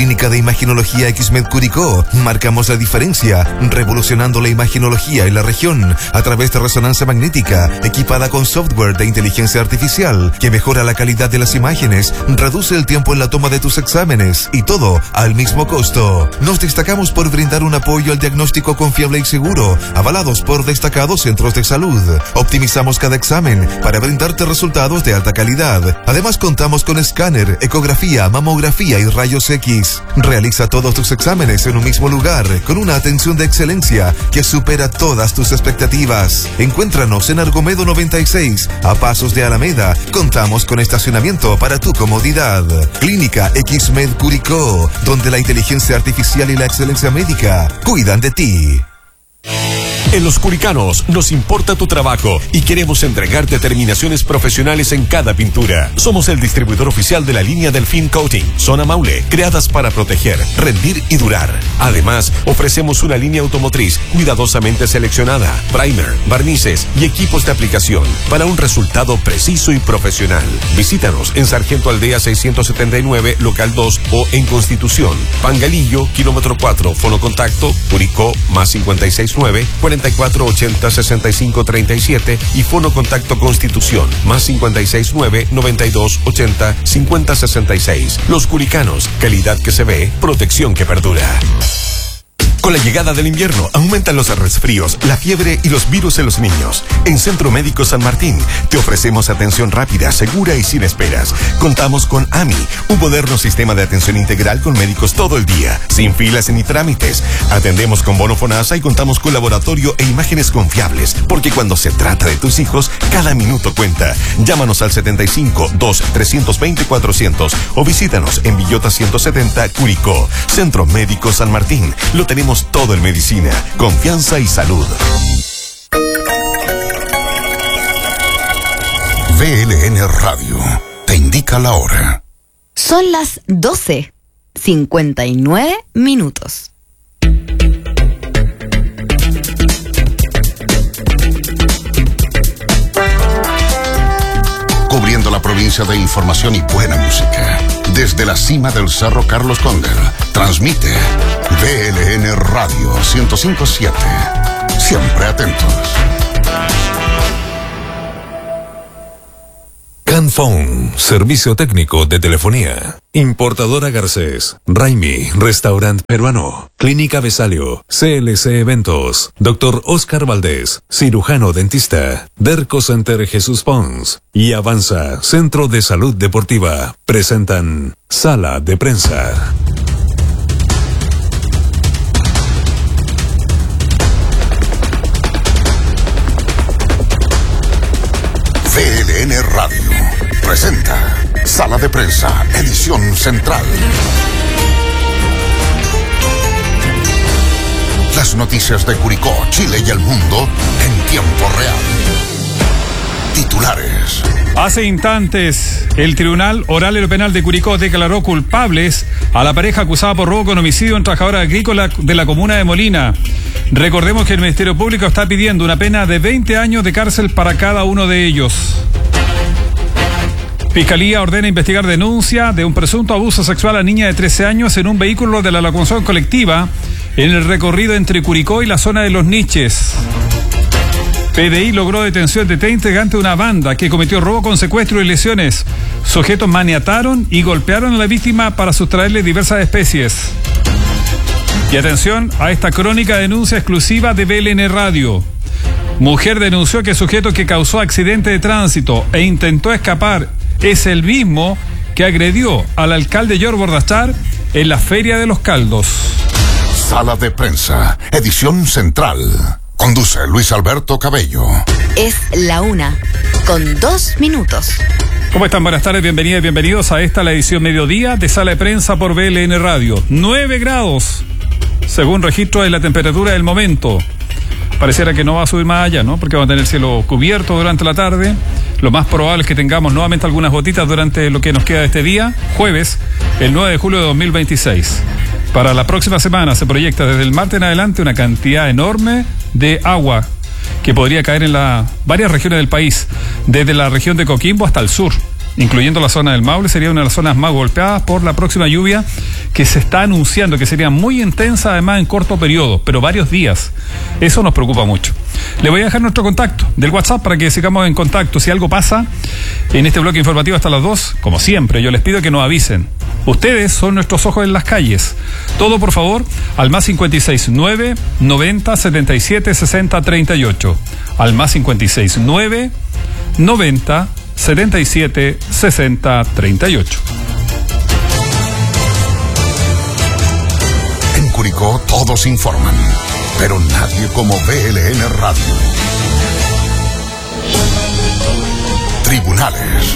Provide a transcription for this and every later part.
Clínica de Imaginología X-Med Curicó. Marcamos la diferencia, revolucionando la imaginología en la región a través de resonancia magnética, equipada con software de inteligencia artificial que mejora la calidad de las imágenes, reduce el tiempo en la toma de tus exámenes y todo al mismo costo. Nos destacamos por brindar un apoyo al diagnóstico confiable y seguro, avalados por destacados centros de salud. Optimizamos cada examen para brindarte resultados de alta calidad. Además, contamos con escáner, ecografía, mamografía y rayos X. Realiza todos tus exámenes en un mismo lugar, con una atención de excelencia que supera todas tus expectativas. Encuéntranos en Argomedo 96, a pasos de Alameda. Contamos con estacionamiento para tu comodidad. Clínica X-Med Curicó, donde la inteligencia artificial y la excelencia médica cuidan de ti. En Los Curicanos nos importa tu trabajo y queremos entregarte terminaciones profesionales en cada pintura. Somos el distribuidor oficial de la línea Delfín Coating, Zona Maule, creadas para proteger, rendir y durar. Además, ofrecemos una línea automotriz cuidadosamente seleccionada, primer, barnices y equipos de aplicación para un resultado preciso y profesional. Visítanos en Sargento Aldea 679, local 2 o en Constitución, Pangalillo, kilómetro 4, fonocontacto, Curicó, más 569 4480 6537 y fono contacto Constitución, más 569 9280 5066. Los Curicanos, calidad que se ve, protección que perdura. Con la llegada del invierno, aumentan los resfríos, la fiebre y los virus en los niños. En Centro Médico San Martín, te ofrecemos atención rápida, segura y sin esperas. Contamos con AMI, un moderno sistema de atención integral con médicos todo el día, sin filas ni trámites. Atendemos con bono FONASA y contamos con laboratorio e imágenes confiables, porque cuando se trata de tus hijos, cada minuto cuenta. Llámanos al 75-2-320-400 o visítanos en Villota 170, Curicó. Centro Médico San Martín, lo tenemos todo en medicina, confianza y salud. VLN Radio te indica la hora. Son las 12:59. Cubriendo la provincia de información y buena música. Desde la cima del Cerro Carlos Cóndor, transmite VLN Radio 105.7. Siempre atentos. Canphone, servicio técnico de telefonía. Importadora Garcés, Raimi, restaurante peruano, Clínica Besalio, CLC Eventos, Dr. Oscar Valdés, cirujano dentista, Derco Center Jesús Pons y Avanza, Centro de Salud Deportiva, presentan Sala de Prensa. VLN Radio presenta Sala de Prensa, edición central. Las noticias de Curicó, Chile y el mundo en tiempo real. Titulares. Hace instantes, el Tribunal Oral y Penal de Curicó declaró culpables a la pareja acusada por robo con homicidio en trabajadora agrícola de la comuna de Molina. Recordemos que el Ministerio Público está pidiendo una pena de 20 años de cárcel para cada uno de ellos. Fiscalía ordena investigar denuncia de un presunto abuso sexual a niña de 13 años en un vehículo de la locomoción colectiva en el recorrido entre Curicó y la zona de Los Niches. PDI logró detención de 3 integrantes de una banda que cometió robo con secuestro y lesiones. Sujetos maniataron y golpearon a la víctima para sustraerle diversas especies. Y atención a esta crónica denuncia exclusiva de VLN Radio. Mujer denunció que el sujeto que causó accidente de tránsito e intentó escapar es el mismo que agredió al alcalde George Bordachar en la Feria de los Caldos. Sala de Prensa, edición central. Conduce Luis Alberto Cabello. Es la 1:02. ¿Cómo están? Buenas tardes, bienvenidas y bienvenidos a esta, la edición mediodía de Sala de Prensa por VLN Radio. 9 grados, según registro de la temperatura del momento. Pareciera que no va a subir más allá, ¿no? Porque vamos a tener cielo cubierto durante la tarde. Lo más probable es que tengamos nuevamente algunas gotitas durante lo que nos queda de este día, jueves, el 9 de julio de 2026. Para la próxima semana se proyecta desde el martes en adelante una cantidad enorme de agua que podría caer en varias regiones del país, desde la región de Coquimbo hasta el sur, incluyendo la zona del Maule. Sería una de las zonas más golpeadas por la próxima lluvia que se está anunciando que sería muy intensa, además en corto periodo, pero varios días. Eso nos preocupa mucho. Le voy a dejar nuestro contacto del WhatsApp para que sigamos en contacto. Si algo pasa en este bloque informativo hasta las 2, como siempre, yo les pido que nos avisen. Ustedes son nuestros ojos en las calles. Todo, por favor, al más 569 90 77 60 38. Al más 569 90 77 60 38. En Curicó todos informan, pero nadie como BLN Radio. Tribunales.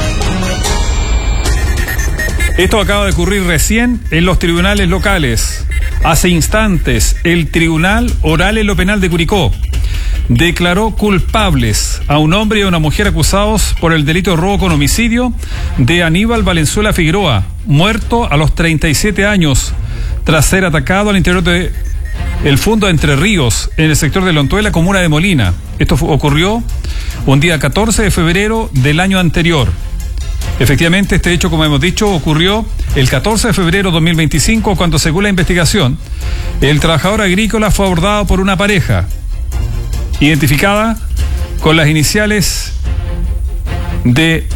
Esto acaba de ocurrir recién en los tribunales locales. Hace instantes, el Tribunal Oral en lo Penal de Curicó declaró culpables a un hombre y a una mujer acusados por el delito de robo con homicidio de Aníbal Valenzuela Figueroa, muerto a los 37 años tras ser atacado al interior de el Fundo Entre Ríos, en el sector de Lontuela, comuna de Molina. Esto ocurrió un día 14 de febrero del año anterior. Efectivamente, este hecho, como hemos dicho, ocurrió el 14 de febrero de 2025, cuando, según la investigación, el trabajador agrícola fue abordado por una pareja identificada con las iniciales de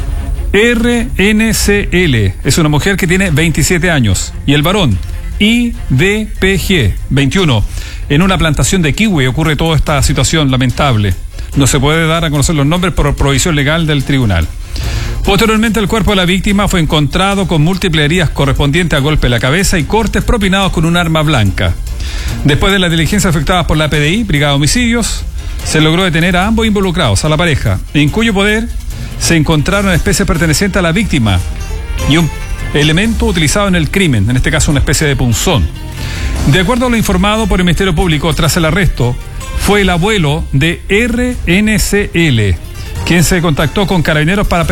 RNCL. Es una mujer que tiene 27 años. Y el varón, IDPG, 21. En una plantación de kiwi ocurre toda esta situación lamentable. No se puede dar a conocer los nombres por prohibición legal del tribunal. Posteriormente, el cuerpo de la víctima fue encontrado con múltiples heridas correspondientes a golpe en la cabeza y cortes propinados con un arma blanca. Después de las diligencias efectuadas por la PDI, Brigada de Homicidios, se logró detener a ambos involucrados, a la pareja, en cuyo poder se encontraron especies pertenecientes a la víctima y un elemento utilizado en el crimen, en este caso una especie de punzón. De acuerdo a lo informado por el Ministerio Público, tras el arresto, fue el abuelo de RNCL quien se contactó con Carabineros para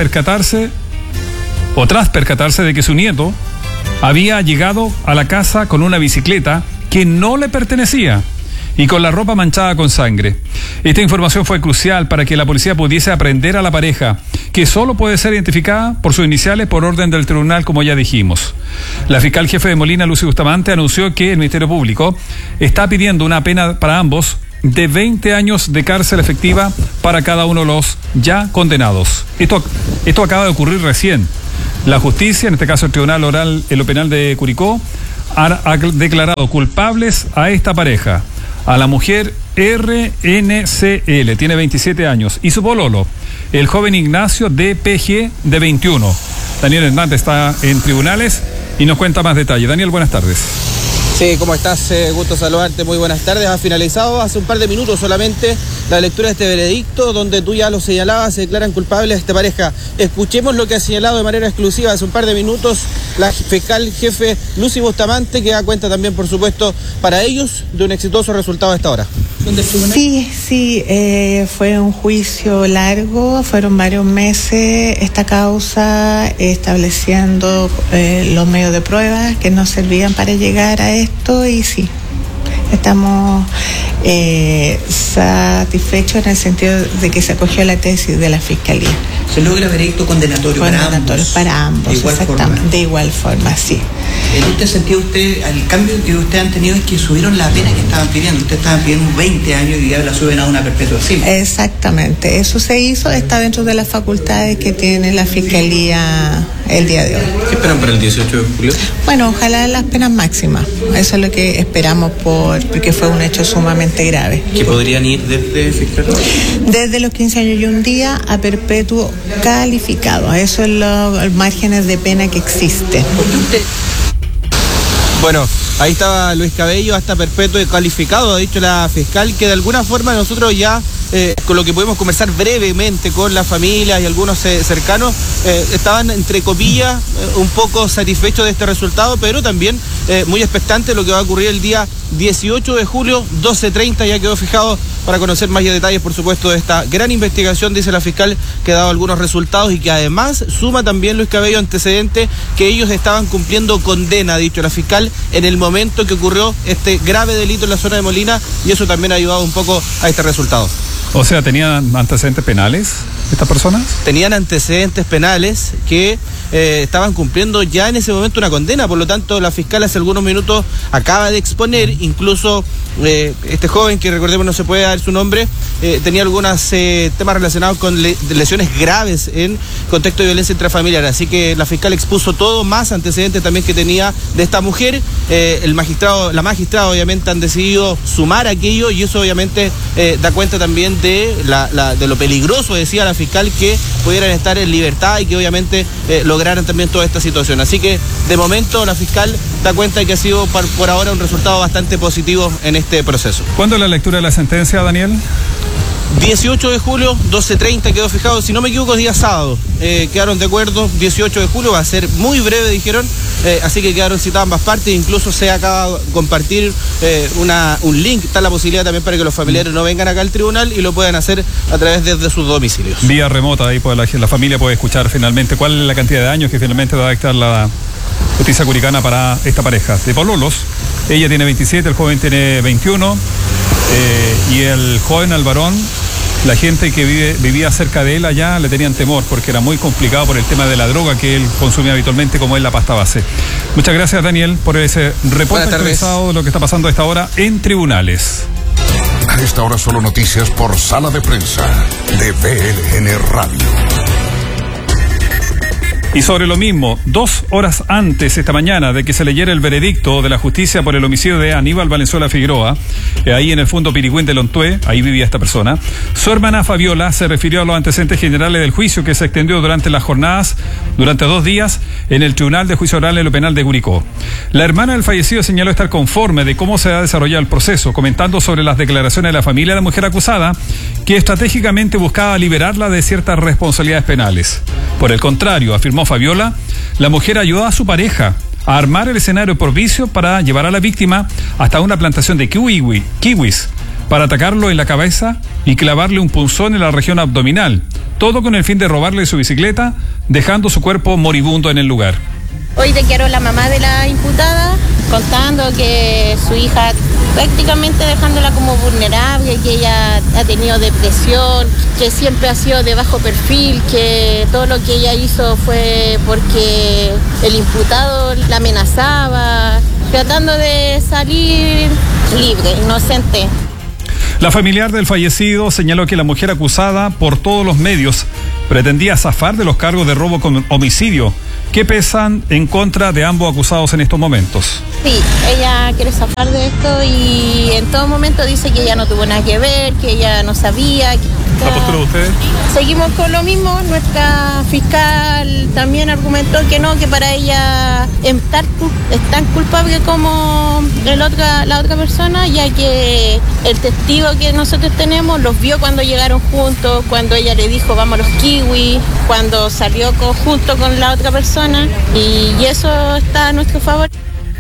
tras percatarse de que su nieto había llegado a la casa con una bicicleta que no le pertenecía y con la ropa manchada con sangre. Esta información fue crucial para que la policía pudiese aprehender a la pareja, que solo puede ser identificada por sus iniciales por orden del tribunal, como ya dijimos. La fiscal jefe de Molina, Lucy Bustamante, anunció que el Ministerio Público está pidiendo una pena para ambos de 20 años de cárcel efectiva para cada uno de los ya condenados. Esto acaba de ocurrir recién. La justicia, en este caso el Tribunal Oral en lo Penal de Curicó, ha declarado culpables a esta pareja, a la mujer RNCL, tiene 27 años, y su pololo, el joven Ignacio DPG, de 21. Daniel Hernández está en tribunales y nos cuenta más detalles. Daniel, buenas tardes. Sí, ¿cómo estás? Gusto saludarte, muy buenas tardes. Ha finalizado hace un par de minutos solamente la lectura de este veredicto, donde tú ya lo señalabas, se declaran culpables a esta pareja. Escuchemos lo que ha señalado de manera exclusiva hace un par de minutos la fiscal jefe Lucy Bustamante, que da cuenta también, por supuesto, para ellos de un exitoso resultado a esta hora. Sí, fue un juicio largo, fueron varios meses esta causa, estableciendo los medios de prueba que nos servían para llegar a esto, y sí, estamos satisfechos en el sentido de que se acogió la tesis de la Fiscalía. ¿Se logra veredicto condenatorio para ambos? ¿De igual forma? De igual forma, sí. ¿En este sentido el cambio que ustedes han tenido es que subieron la pena que estaban pidiendo? Ustedes estaban pidiendo 20 años y ya la suben a una perpetua encima. Exactamente, eso se hizo, está dentro de las facultades que tiene la Fiscalía el día de hoy. ¿Qué esperan para el 18 de julio? Bueno, ojalá las penas máximas, eso es lo que esperamos porque fue un hecho sumamente grave. ¿Qué podrían ir desde fiscal? Desde los 15 años y un día a perpetuo calificado, eso es los márgenes de pena que existen. Bueno, ahí estaba Luis Cabello, hasta perpetuo calificado, ha dicho la fiscal, que de alguna forma nosotros ya, con lo que pudimos conversar brevemente con la familia y algunos cercanos, estaban, entre comillas, un poco satisfechos de este resultado, pero también muy expectantes de lo que va a ocurrir el día 18 de julio, 12:30, ya quedó fijado para conocer más detalles, por supuesto, de esta gran investigación, dice la fiscal, que ha dado algunos resultados y que además suma también, Luis Cabello, antecedente que ellos estaban cumpliendo condena, ha dicho la fiscal, en el momento que ocurrió este grave delito en la zona de Molina, y eso también ha ayudado un poco a este resultado. O sea, ¿tenían antecedentes penales estas personas? Tenían antecedentes penales que estaban cumpliendo ya en ese momento una condena. Por lo tanto, la fiscal hace algunos minutos acaba de exponer, incluso este joven, que recordemos no se puede dar su nombre, tenía algunos temas relacionados con lesiones graves en contexto de violencia intrafamiliar. Así que la fiscal expuso todo, más antecedentes también que tenía de esta mujer. La magistrada obviamente han decidido sumar aquello, y eso obviamente da cuenta también de lo peligroso, decía la fiscal, que pudieran estar en libertad y que obviamente lograran también toda esta situación. Así que de momento la fiscal da cuenta de que ha sido por ahora un resultado bastante positivo en este proceso. ¿Cuándo es la lectura de la sentencia, Daniel? 18 de julio, 12:30 quedó fijado, si no me equivoco, día sábado. Quedaron de acuerdo, 18 de julio, va a ser muy breve, dijeron, así que quedaron citadas ambas partes. Incluso se acaba de compartir un link, está la posibilidad también para que los familiares no vengan acá al tribunal y lo puedan hacer a través desde sus domicilios. Vía remota, ahí la familia puede escuchar finalmente cuál es la cantidad de años que finalmente va a dictar la justicia curicana para esta pareja de pololos. Ella tiene 27, el joven tiene 21, y el joven al varón, la gente que vivía cerca de él allá le tenían temor porque era muy complicado por el tema de la droga que él consumía habitualmente, como es la pasta base. Muchas gracias, Daniel, por ese reporte actualizado de lo que está pasando a esta hora en tribunales. A esta hora solo noticias por Sala de Prensa de BLN Radio. Y sobre lo mismo, 2 horas antes esta mañana de que se leyera el veredicto de la justicia por el homicidio de Aníbal Valenzuela Figueroa, ahí en el fondo Pirigüín de Lontué, ahí vivía esta persona, su hermana Fabiola se refirió a los antecedentes generales del juicio que se extendió durante las jornadas, durante 2 días, en el Tribunal de Juicio Oral en lo Penal de Curicó. La hermana del fallecido señaló estar conforme de cómo se ha desarrollado el proceso, comentando sobre las declaraciones de la familia de la mujer acusada, que estratégicamente buscaba liberarla de ciertas responsabilidades penales. Por el contrario, afirmó Fabiola, la mujer ayudó a su pareja a armar el escenario propicio para llevar a la víctima hasta una plantación de kiwis para atacarlo en la cabeza y clavarle un punzón en la región abdominal, todo con el fin de robarle su bicicleta, dejando su cuerpo moribundo en el lugar. Hoy declaró la mamá de la imputada contando que su hija, prácticamente dejándola como vulnerable, que ella ha tenido depresión, que siempre ha sido de bajo perfil, que todo lo que ella hizo fue porque el imputado la amenazaba, tratando de salir libre, inocente. La familiar del fallecido señaló que la mujer acusada por todos los medios pretendía zafar de los cargos de robo con homicidio que pesan en contra de ambos acusados en estos momentos. Sí, ella quiere zafar de esto y en todo momento dice que ella no tuvo nada que ver, que ella no sabía. ¿La postura de ustedes? Seguimos con lo mismo. Nuestra fiscal también argumentó que no, que para ella es tan culpable como la otra persona, ya que el testigo que nosotros tenemos los vio cuando llegaron juntos, cuando ella le dijo vamos a los kiwis, cuando salió junto con la otra persona, y eso está a nuestro favor.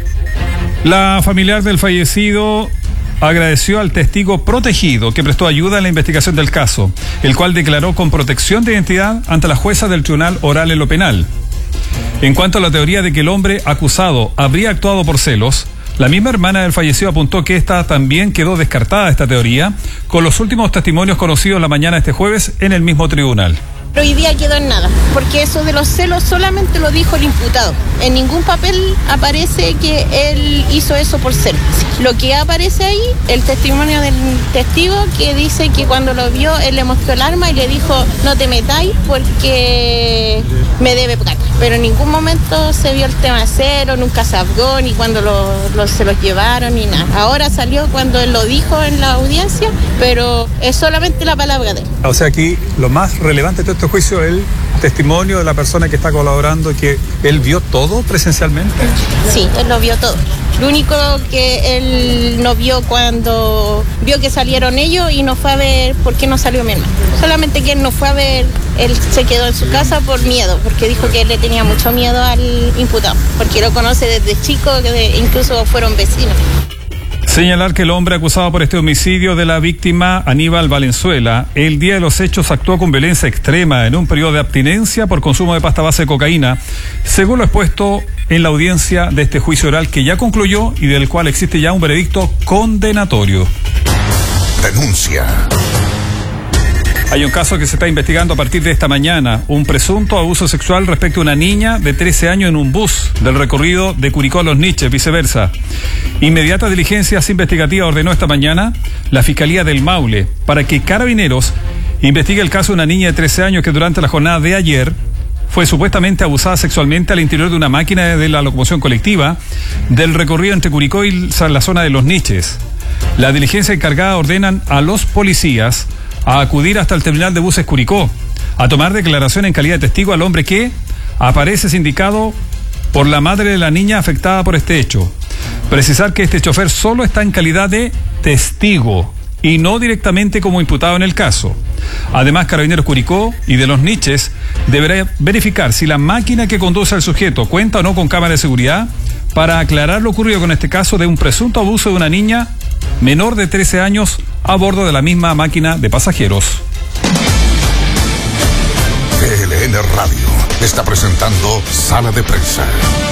La familiar del fallecido agradeció al testigo protegido que prestó ayuda en la investigación del caso, el cual declaró con protección de identidad ante la jueza del Tribunal Oral en lo Penal. En cuanto a la teoría de que el hombre acusado habría actuado por celos, la misma hermana del fallecido apuntó que esta también quedó descartada esta teoría con los últimos testimonios conocidos la mañana de este jueves en el mismo tribunal. Pero hoy día quedó en nada, porque eso de los celos solamente lo dijo el imputado. En ningún papel aparece que él hizo eso por celos. Lo que aparece ahí, el testimonio del testigo que dice que cuando lo vio, él le mostró el arma y le dijo, no te metáis porque me debe plata. Pero en ningún momento se vio el tema de celo, nunca se habló, ni cuando se los llevaron, ni nada. Ahora salió cuando él lo dijo en la audiencia, pero es solamente la palabra de él. O sea, aquí lo más relevante de todo este juicio es el testimonio de la persona que está colaborando, que él vio todo presencialmente. Sí, él lo vio todo. Lo único que él no vio cuando vio que salieron ellos y no fue a ver por qué no salió mi hermano. Solamente que él no fue a ver, él se quedó en su casa por miedo, porque dijo que él le tenía mucho miedo al imputado, porque lo conoce desde chico, que incluso fueron vecinos. Señalar que el hombre acusado por este homicidio de la víctima, Aníbal Valenzuela, el día de los hechos actuó con violencia extrema en un periodo de abstinencia por consumo de pasta base de cocaína, según lo expuesto en la audiencia de este juicio oral que ya concluyó y del cual existe ya un veredicto condenatorio. Denuncia. Hay un caso que se está investigando a partir de esta mañana, un presunto abuso sexual respecto a una niña de 13 años en un bus del recorrido de Curicó a Los Niches, viceversa. Inmediatas diligencias investigativas ordenó esta mañana la Fiscalía del Maule para que Carabineros investigue el caso de una niña de 13 años que durante la jornada de ayer fue supuestamente abusada sexualmente al interior de una máquina de la locomoción colectiva del recorrido entre Curicó y la zona de Los Niches. La diligencia encargada ordenan a los policías a acudir hasta el terminal de buses Curicó, a tomar declaración en calidad de testigo al hombre que aparece sindicado por la madre de la niña afectada por este hecho. Precisar que este chofer solo está en calidad de testigo y no directamente como imputado en el caso. Además, Carabineros Curicó y de Los Niches deberá verificar si la máquina que conduce al sujeto cuenta o no con cámara de seguridad para aclarar lo ocurrido con este caso de un presunto abuso de una niña menor de 13 años a bordo de la misma máquina de pasajeros. VLN Radio está presentando Sala de Prensa.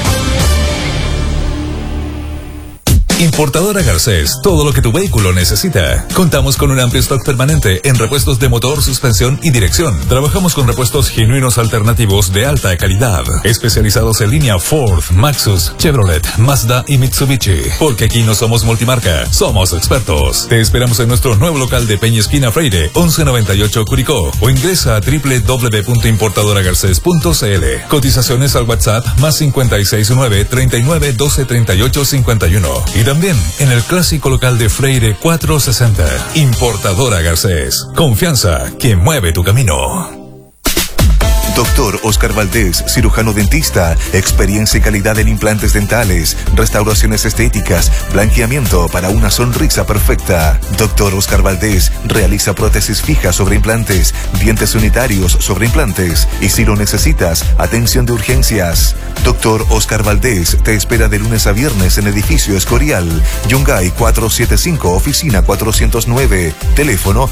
Importadora Garcés, todo lo que tu vehículo necesita. Contamos con un amplio stock permanente en repuestos de motor, suspensión y dirección. Trabajamos con repuestos genuinos alternativos de alta calidad, especializados en línea Ford, Maxus, Chevrolet, Mazda y Mitsubishi. Porque aquí no somos multimarca, somos expertos. Te esperamos en nuestro nuevo local de Peña Esquina Freire, 1198 Curicó, o ingresa a www.importadoragarcés.cl. Cotizaciones al WhatsApp más 569 39 12 38 51. Y también en el clásico local de Freire 460. Importadora Garcés. Confianza que mueve tu camino. Doctor Oscar Valdés, cirujano dentista, experiencia y calidad en implantes dentales, restauraciones estéticas, blanqueamiento para una sonrisa perfecta. Doctor Oscar Valdés realiza prótesis fijas sobre implantes, dientes unitarios sobre implantes y si lo necesitas, atención de urgencias. Doctor Oscar Valdés te espera de lunes a viernes en Edificio Escorial, Yungay 475, oficina 409, teléfono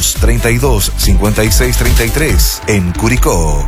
232-5633, en Curicó.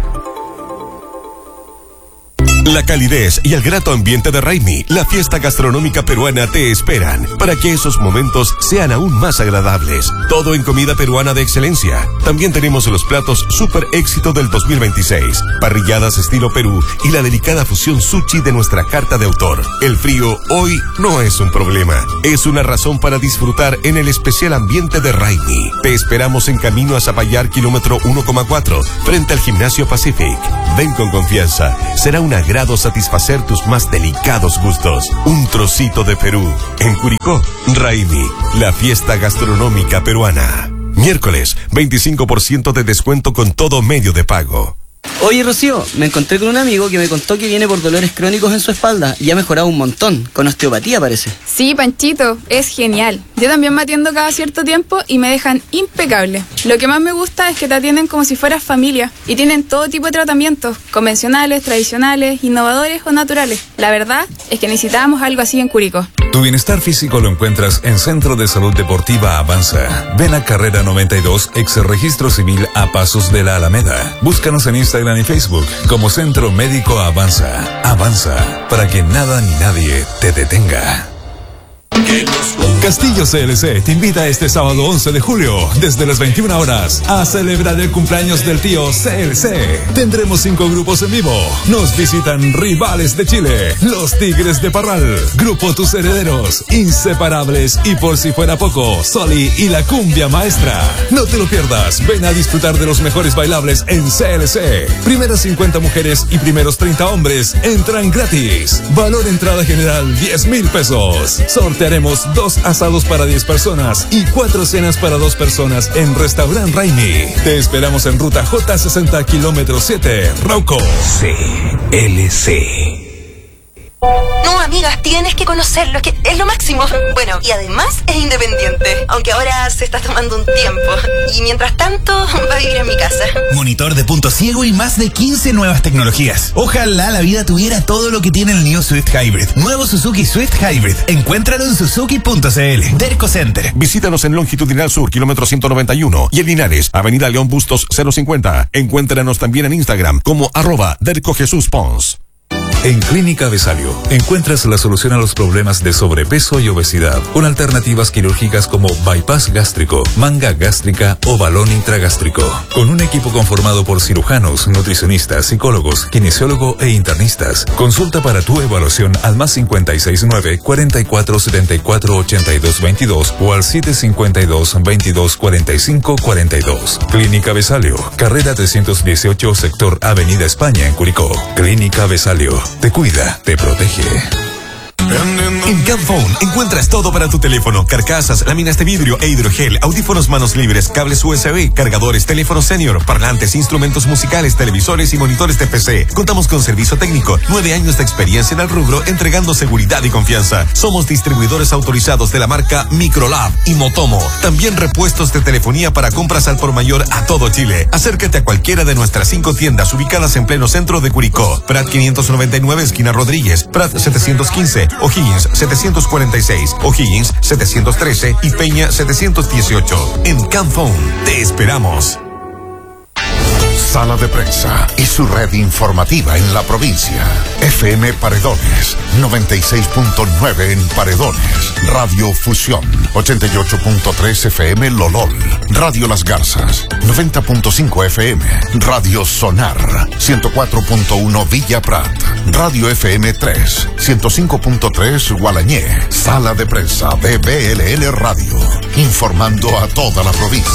La calidez y el grato ambiente de Raimi, la fiesta gastronómica peruana, te esperan para que esos momentos sean aún más agradables. Todo en comida peruana de excelencia. También tenemos los platos super éxito del 2026, parrilladas estilo Perú y la delicada fusión sushi de nuestra carta de autor. El frío hoy no es un problema, es una razón para disfrutar en el especial ambiente de Raimi. Te esperamos en camino a Zapallar, kilómetro 1,4, frente al Gimnasio Pacific. Ven con confianza, será un agrado satisfacer tus más delicados gustos. Un trocito de Perú. En Curicó, Raimi, la fiesta gastronómica peruana. Miércoles, 25% de descuento con todo medio de pago. Oye, Rocío, me encontré con un amigo que me contó que viene por dolores crónicos en su espalda y ha mejorado un montón, con osteopatía parece. Sí, Panchito, es genial. Yo también me atiendo cada cierto tiempo y me dejan impecable. Lo que más me gusta es que te atienden como si fueras familia y tienen todo tipo de tratamientos, convencionales, tradicionales, innovadores o naturales. La verdad es que necesitábamos algo así en Curicó. Tu bienestar físico lo encuentras en Centro de Salud Deportiva Avanza. Ven a Carrera 92, ex Registro Civil a pasos de la Alameda. Búscanos en Instagram y Facebook como Centro Médico Avanza. Avanza, para que nada ni nadie te detenga. Castillo CLC te invita este sábado 11 de julio, desde las 21 horas, a celebrar el cumpleaños del tío CLC. Tendremos 5 grupos en vivo. Nos visitan Rivales de Chile, Los Tigres de Parral, Grupo Tus Herederos, Inseparables y por si fuera poco, Soli y la Cumbia Maestra. No te lo pierdas, ven a disfrutar de los mejores bailables en CLC. Primeras 50 mujeres y primeros 30 hombres entran gratis. Valor entrada general 10,000 pesos. Sortearemos 2 asados para 10 personas y 4 cenas para 2 personas en Restaurant Raimi. Te esperamos en ruta J60, kilómetro 7, Rauco. CLC. No, amigas, tienes que conocerlo, es que es lo máximo. Bueno, y además es independiente, aunque ahora se está tomando un tiempo. Y mientras tanto, va a vivir en mi casa. Monitor de punto ciego y más de 15 nuevas tecnologías. Ojalá la vida tuviera todo lo que tiene el New Swift Hybrid. Nuevo Suzuki Swift Hybrid. Encuéntralo en Suzuki.cl. Derco Center. Visítanos en Longitudinal Sur, kilómetro 191. Y en Linares, Avenida León Bustos 050. Encuéntranos también en Instagram como @DercoJesusPons. En Clínica Besalio encuentras la solución a los problemas de sobrepeso y obesidad, con alternativas quirúrgicas como bypass gástrico, manga gástrica o balón intragástrico. Con un equipo conformado por cirujanos, nutricionistas, psicólogos, kinesiólogo e internistas. Consulta para tu evaluación al más 569 44 74 82 22 o al 752 22 45 42. Clínica Besalio, carrera 318, sector Avenida España en Curicó. Clínica Besalio, te cuida, te protege. En Camphone encuentras todo para tu teléfono: carcasas, láminas de vidrio e hidrogel, audífonos manos libres, cables USB, cargadores, teléfonos senior, parlantes, instrumentos musicales, televisores y monitores de PC. Contamos con servicio técnico, 9 años de experiencia en el rubro, entregando seguridad y confianza. Somos distribuidores autorizados de la marca Microlab y Motomo. También repuestos de telefonía para compras al por mayor a todo Chile. Acércate a cualquiera de nuestras 5 tiendas ubicadas en pleno centro de Curicó: Prat 599, esquina Rodríguez; Prat 715, O'Higgins 746, O'Higgins 713 y Peña 718. En Camphone te esperamos. Sala de Prensa y su red informativa en la provincia. FM Paredones, 96.9 en Paredones. Radio Fusión, 88.3 FM Lolol. Radio Las Garzas, 90.5 FM. Radio Sonar, 104.1 Villa Prat. Radio FM 3, 105.3 Gualañé. Sala de Prensa de BLN Radio, informando a toda la provincia.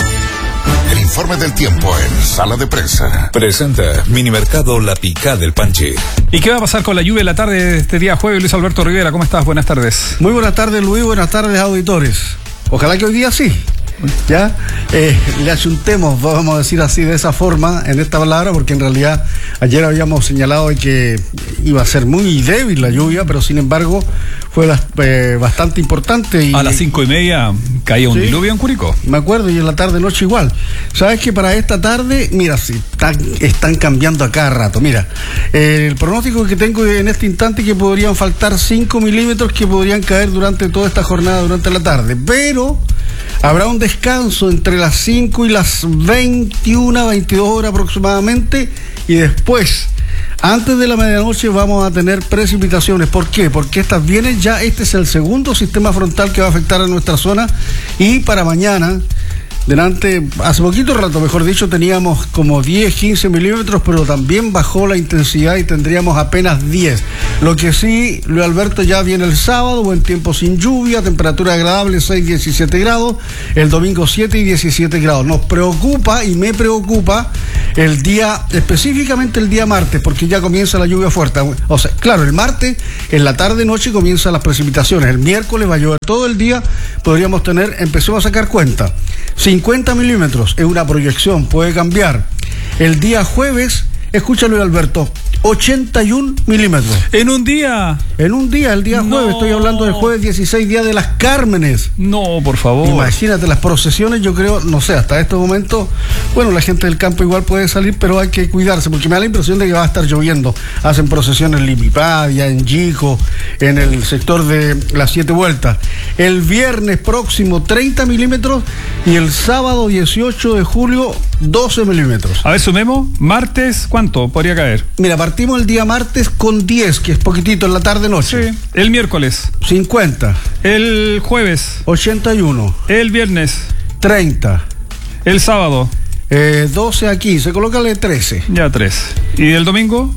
El informe del tiempo en Sala de Prensa. Presenta Minimercado La Picá del Panche. ¿Y qué va a pasar con la lluvia en la tarde de este día jueves? Luis Alberto Rivera, ¿cómo estás? Buenas tardes. Muy buenas tardes, Luis. Buenas tardes, auditores. Ojalá que hoy día sí. ¿Ya? Le achuntemos, vamos a decir así, de esa forma, en esta palabra, porque en realidad ayer habíamos señalado de que iba a ser muy débil la lluvia, pero sin embargo fue bastante importante. Y, a las 5:30 caía un diluvio en Curicó. Me acuerdo, y en la tarde noche igual. ¿Sabes que para esta tarde, mira, sí, están cambiando a cada rato? Mira, el pronóstico que tengo en este instante, que podrían faltar 5 milímetros que podrían caer durante toda esta jornada, durante la tarde, pero habrá un descanso entre las 5 y las 21, 22 horas aproximadamente, y después, antes de la medianoche, vamos a tener precipitaciones. ¿Por qué? Porque estas vienen ya, este es el segundo sistema frontal que va a afectar a nuestra zona, y para mañana, hace poquito rato, mejor dicho, teníamos como 10, 15 milímetros, pero también bajó la intensidad y tendríamos apenas 10. Lo que sí, Luis Alberto, ya viene el sábado, buen tiempo sin lluvia, temperatura agradable, 6, 17 grados, el domingo 7 y 17 grados. Nos preocupa y me preocupa el día, específicamente el día martes, porque ya comienza la lluvia fuerte. O sea, claro, el martes, en la tarde-noche comienzan las precipitaciones, el miércoles va a llover todo el día, podríamos tener, empecemos a sacar cuenta, 50 milímetros es una proyección, puede cambiar. El día jueves, escúchalo, Alberto, 81 milímetros. ¿En un día? En un día, el día jueves, estoy hablando del jueves 16, día de las Cármenes. No, por favor. Imagínate, las procesiones, yo creo, no sé, hasta este momento, bueno, la gente del campo igual puede salir, pero hay que cuidarse, porque me da la impresión de que va a estar lloviendo. Hacen procesiones en Limipadia, en Yico, en el sector de las 7 vueltas. El viernes próximo, 30 milímetros, y el sábado 18 de julio, 12 milímetros. A ver, sumemos, martes, ¿cuánto podría caer? Mira, partimos el día martes con 10, que es poquitito en la tarde-noche. Sí. El miércoles 50. El jueves 81. El viernes 30. El sábado 12 a 15, colócale 13. Ya 3. ¿Y el domingo?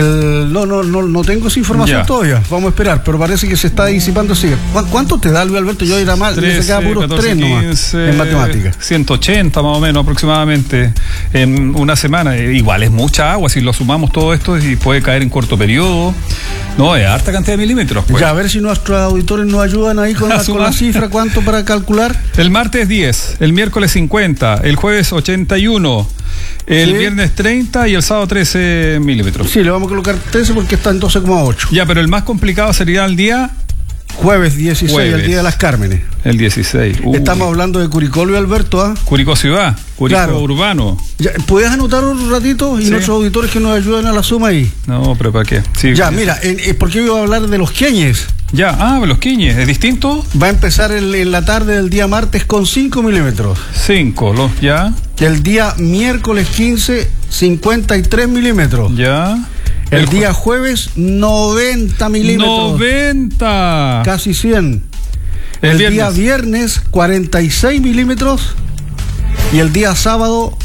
No tengo esa información todavía. Vamos a esperar, pero parece que se está disipando. Sigue. ¿Cuánto te da, Luis Alberto? Yo era mal, 13, me sacaba puros 14, 3 nomás 15, en matemáticas. 180 más o menos aproximadamente en una semana. Igual es mucha agua, si lo sumamos todo esto, y puede caer en corto periodo. No, es harta cantidad de milímetros. Pues. Ya, a ver si nuestros auditores nos ayudan ahí con la cifra, ¿cuánto para calcular? El martes 10, el miércoles 50, el jueves 81, el viernes 30 y el sábado 13 milímetros. Sí, le vamos a colocar 13 porque está en 12,8. Ya, pero el más complicado sería el día jueves 16, el día de las Cármenes. El 16. Estamos hablando de Curicó, Luis Alberto, ¿ah? Curicó ciudad, Curicó claro. Urbano. Ya, ¿puedes anotar un ratito? Y nuestros auditores que nos ayuden a la suma ahí. No, pero ¿para qué? Sí, ya, mira, porque yo iba a hablar de los Queñes. Ya, los Queñes, ¿es distinto? Va a empezar en la tarde del día martes con 5 milímetros. 5, ya. El día miércoles 15, 53 milímetros. Ya. El día jueves, 90 milímetros. 90. Casi 100. El día viernes, 46 milímetros. Y el día sábado,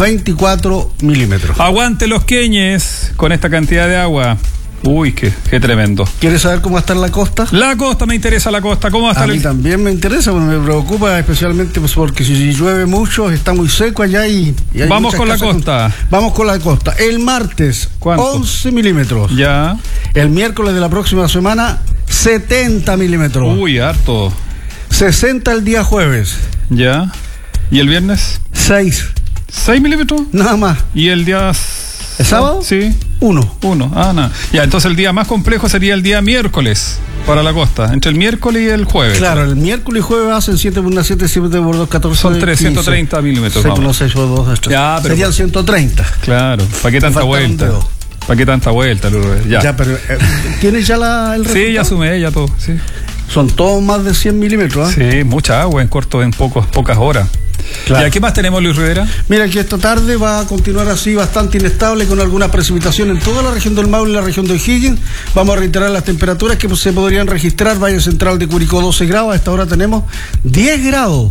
24 milímetros. Aguante los queñes con esta cantidad de agua. Uy, qué tremendo. ¿Quieres saber cómo va a estar la costa? La costa, me interesa la costa. ¿Cómo va a estar? A mí también me interesa, me preocupa especialmente porque si llueve mucho, está muy seco allá y hay Vamos con la costa. Vamos con la costa. El martes, ¿cuánto? 11 milímetros. Ya. El miércoles de la próxima semana, 70 milímetros. Uy, harto. 60 el día jueves. Ya. ¿Y el viernes? 6. ¿6 milímetros? Nada más. ¿Y el día... ¿El sábado? Sí. 1. Nada. Ya, entonces el día más complejo sería el día miércoles para la costa, entre el miércoles y el jueves. Claro, el miércoles y jueves hacen 7,7, 7 por 2, 14. Son 330 milímetros. 6 por 6 por 2, ya, pero serían 130. Claro, ¿para qué tanta vuelta? ¿Para qué tanta vuelta? Ya, pero ¿tienes ya el resultado? Sí, ya sumé, ya todo, sí. Son todos más de 100 milímetros, ¿eh? Sí, mucha agua en pocas horas. Claro. ¿Y qué más tenemos, Luis Rivera? Mira, que esta tarde va a continuar así bastante inestable con algunas precipitaciones en toda la región del Maule y la región de O'Higgins. Vamos a reiterar las temperaturas que se podrían registrar. Valle Central de Curicó 12 grados, a esta hora tenemos 10 grados.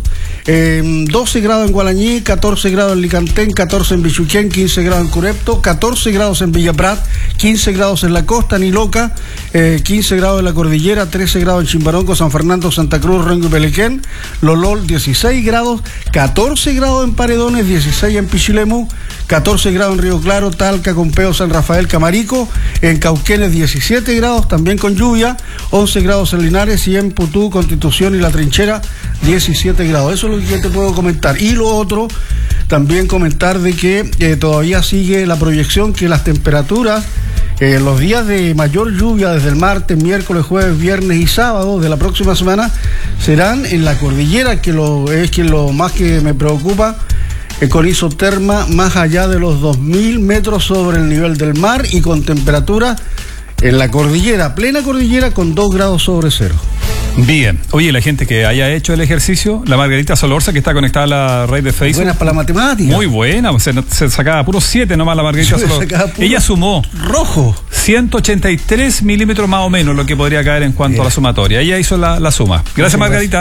12 grados en Gualañí, 14 grados en Licantén, 14 en Bichuquén, 15 grados en Curepto, 14 grados en Villa Prat, 15 grados en la costa, Niloca, 15 grados en la cordillera, 13 grados en Chimbarongo, San Fernando, Santa Cruz, Rengo y Pelequén, Lolol 16 grados, 14 grados en Paredones, 16 en Pichilemu, 14 grados en Río Claro, Talca, Compeo, San Rafael, Camarico, en Cauquenes 17 grados, también con lluvia, 11 grados en Linares y en Putú, Constitución y La Trinchera 17 grados. Eso es lo que te puedo comentar. Y lo otro, también comentar de que todavía sigue la proyección que las temperaturas los días de mayor lluvia desde el martes, miércoles, jueves, viernes y sábado de la próxima semana serán en la cordillera, que es lo más que me preocupa, con isoterma más allá de los 2.000 metros sobre el nivel del mar y con temperatura en la cordillera, plena cordillera, con 2 grados sobre cero. Bien. Oye, la gente que haya hecho el ejercicio, la Margarita Solorza, que está conectada a la red de Facebook. Buena para la matemática. Muy buena, se sacaba puros 7 nomás la Margarita Solorza. Ella sumó rojo 183 milímetros más o menos lo que podría caer en cuanto a la sumatoria. Ella hizo la suma. Gracias, Margarita.